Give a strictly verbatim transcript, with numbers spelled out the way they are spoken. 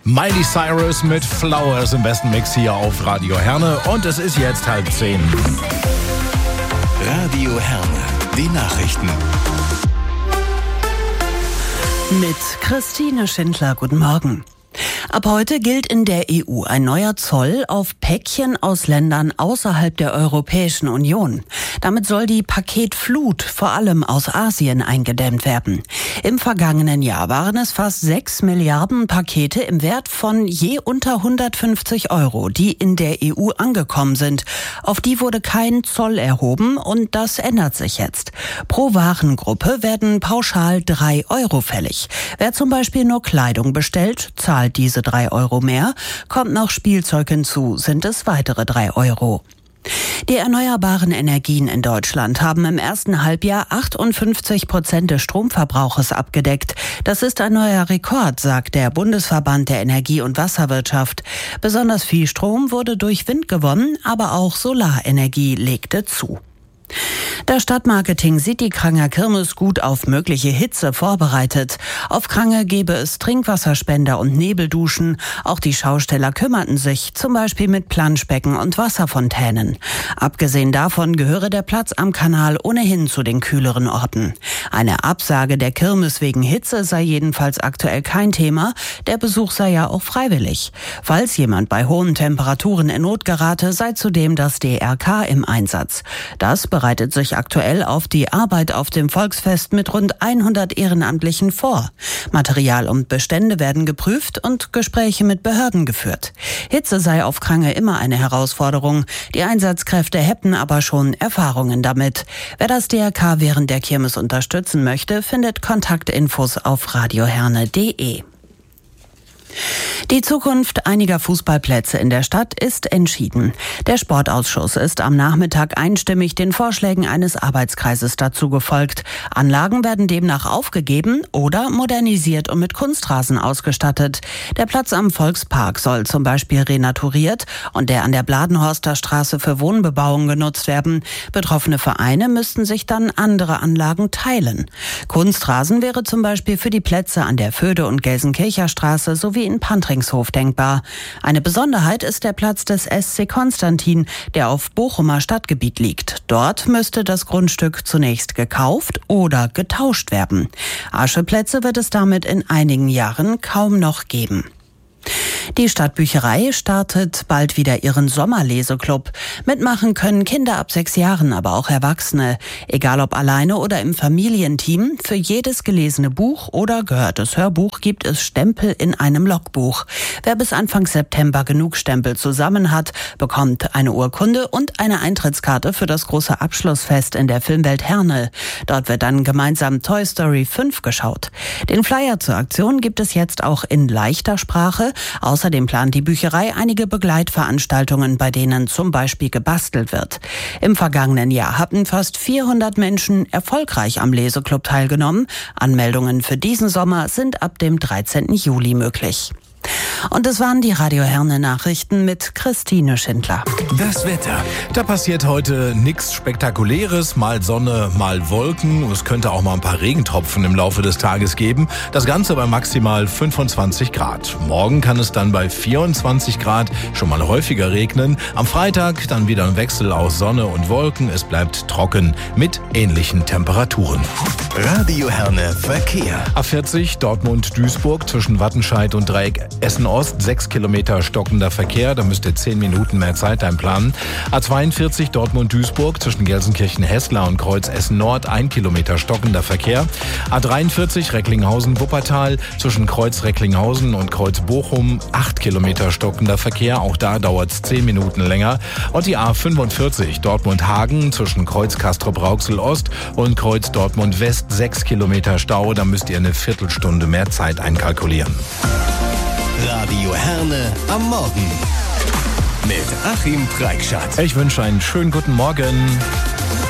Miley Cyrus mit Flowers im besten Mix hier auf Radio Herne und es ist jetzt halb zehn. Radio Herne, die Nachrichten. Mit Christine Schindler, guten Morgen. Ab heute gilt in der E U ein neuer Zoll auf Päckchen aus Ländern außerhalb der Europäischen Union. Damit soll die Paketflut vor allem aus Asien eingedämmt werden. Im vergangenen Jahr waren es fast sechs Milliarden Pakete im Wert von je unter hundertfünfzig Euro, die in der E U angekommen sind. Auf die wurde kein Zoll erhoben und das ändert sich jetzt. Pro Warengruppe werden pauschal drei Euro fällig. Wer zum Beispiel nur Kleidung bestellt, zahlt diese drei Euro mehr. Kommt noch Spielzeug hinzu, sind es weitere drei Euro. Die erneuerbaren Energien in Deutschland haben im ersten Halbjahr achtundfünfzig Prozent des Stromverbrauches abgedeckt. Das ist ein neuer Rekord, sagt der Bundesverband der Energie- und Wasserwirtschaft. Besonders viel Strom wurde durch Wind gewonnen, aber auch Solarenergie legte zu. Das Stadtmarketing sieht die Kranger Kirmes gut auf mögliche Hitze vorbereitet. Auf Krange gebe es Trinkwasserspender und Nebelduschen. Auch die Schausteller kümmerten sich, zum Beispiel mit Planschbecken und Wasserfontänen. Abgesehen davon gehöre der Platz am Kanal ohnehin zu den kühleren Orten. Eine Absage der Kirmes wegen Hitze sei jedenfalls aktuell kein Thema. Der Besuch sei ja auch freiwillig. Falls jemand bei hohen Temperaturen in Not gerate, sei zudem das D R K im Einsatz. Das bereitet sich aktuell auf die Arbeit auf dem Volksfest mit rund hundert Ehrenamtlichen vor. Material und Bestände werden geprüft und Gespräche mit Behörden geführt. Hitze sei auf Krange immer eine Herausforderung. Die Einsatzkräfte hätten aber schon Erfahrungen damit. Wer das D R K während der Kirmes unterstützen möchte, findet Kontaktinfos auf radioherne punkt de. Die Zukunft einiger Fußballplätze in der Stadt ist entschieden. Der Sportausschuss ist am Nachmittag einstimmig den Vorschlägen eines Arbeitskreises dazu gefolgt. Anlagen werden demnach aufgegeben oder modernisiert und mit Kunstrasen ausgestattet. Der Platz am Volkspark soll zum Beispiel renaturiert und der an der Bladenhorster Straße für Wohnbebauung genutzt werden. Betroffene Vereine müssten sich dann andere Anlagen teilen. Kunstrasen wäre zum Beispiel für die Plätze an der Föhde- und Gelsenkircher Straße sowie in Pantringshof denkbar. Eine Besonderheit ist der Platz des S C Konstantin, der auf Bochumer Stadtgebiet liegt. Dort müsste das Grundstück zunächst gekauft oder getauscht werden. Ascheplätze wird es damit in einigen Jahren kaum noch geben. Die Stadtbücherei startet bald wieder ihren Sommerleseklub. Mitmachen können Kinder ab sechs Jahren, aber auch Erwachsene. Egal ob alleine oder im Familienteam, für jedes gelesene Buch oder gehörtes Hörbuch gibt es Stempel in einem Logbuch. Wer bis Anfang September genug Stempel zusammen hat, bekommt eine Urkunde und eine Eintrittskarte für das große Abschlussfest in der Filmwelt Herne. Dort wird dann gemeinsam Toy Story fünf geschaut. Den Flyer zur Aktion gibt es jetzt auch in leichter Sprache. Außerdem plant die Bücherei einige Begleitveranstaltungen, bei denen zum Beispiel gebastelt wird. Im vergangenen Jahr hatten fast vierhundert Menschen erfolgreich am Leseklub teilgenommen. Anmeldungen für diesen Sommer sind ab dem dreizehnten Juli möglich. Und es waren die Radio Herne Nachrichten mit Christine Schindler. Das Wetter. Da passiert heute nichts Spektakuläres, mal Sonne, mal Wolken. Es könnte auch mal ein paar Regentropfen im Laufe des Tages geben. Das Ganze bei maximal fünfundzwanzig Grad. Morgen kann es dann bei vierundzwanzig Grad schon mal häufiger regnen. Am Freitag dann wieder ein Wechsel aus Sonne und Wolken. Es bleibt trocken mit ähnlichen Temperaturen. Radio Herne Verkehr. A vierzig Dortmund-Duisburg zwischen Wattenscheid und Dreieck Essen-Ost, sechs Kilometer stockender Verkehr, da müsst ihr zehn Minuten mehr Zeit einplanen. A zweiundvierzig Dortmund-Duisburg zwischen Gelsenkirchen-Hessler und Kreuz Essen-Nord, ein Kilometer stockender Verkehr. A dreiundvierzig Recklinghausen-Wuppertal zwischen Kreuz Recklinghausen und Kreuz Bochum, acht Kilometer stockender Verkehr, auch da dauert es zehn Minuten länger. Und die A fünfundvierzig Dortmund-Hagen zwischen Kreuz Castrop-Rauxel-Ost und Kreuz Dortmund-West, sechs Kilometer Stau, da müsst ihr eine Viertelstunde mehr Zeit einkalkulieren. Radio Herne am Morgen mit Achim Preikschat. Ich wünsche einen schönen guten Morgen.